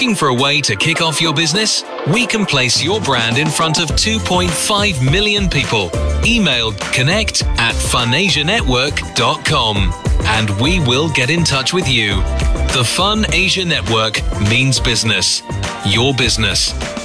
Looking for a way to kick off your business? We can place your brand in front of 2.5 million people. Email connect@funasianetwork.com and we will get in touch with you. The Fun Asia Network means business. Your business.